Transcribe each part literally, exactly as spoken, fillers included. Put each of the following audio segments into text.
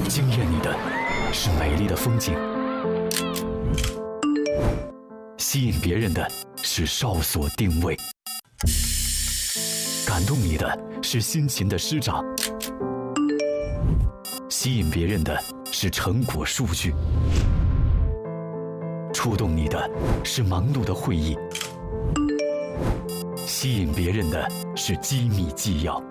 惊艳你的是美丽的风景，吸引别人的是哨所定位，感动你的是辛勤的师长，吸引别人的是成果数据，触动你的是忙碌的会议，吸引别人的是机密纪要，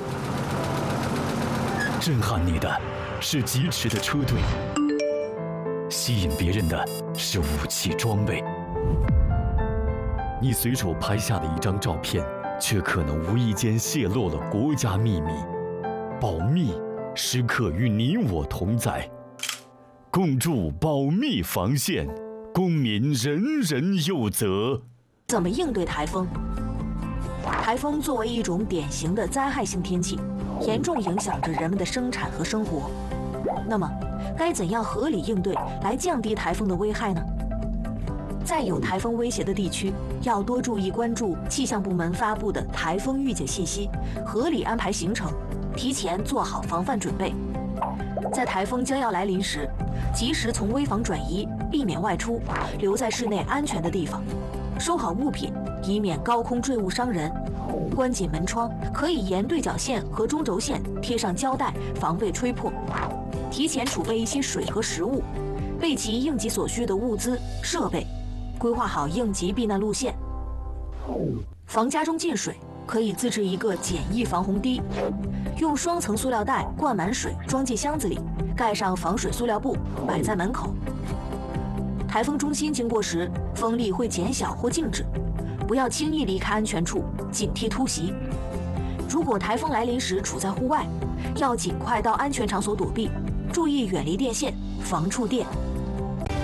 震撼你的是疾驰的车队，吸引别人的是武器装备。你随手拍下的一张照片，却可能无意间泄露了国家秘密。保密时刻与你我同在，共筑保密防线，公民人人有责。 怎么应对台风？台风作为一种典型的灾害性天气，严重影响着人们的生产和生活。那么，该怎样合理应对来降低台风的危害呢？在有台风威胁的地区，要多注意关注气象部门发布的台风预警信息，合理安排行程，提前做好防范准备。在台风将要来临时，及时从危房转移，避免外出，留在室内安全的地方，收好物品，以免高空坠物伤人。关紧门窗，可以沿对角线和中轴线贴上胶带，防备吹破。提前储备一些水和食物，备齐应急所需的物资设备，规划好应急避难路线。防家中进水，可以自制一个简易防洪堤，用双层塑料袋灌满水，装进箱子里，盖上防水塑料布，摆在门口。台风中心经过时，风力会减小或静止，不要轻易离开安全处，警惕突袭。如果台风来临时处在户外，要尽快到安全场所躲避，注意远离电线，防触电。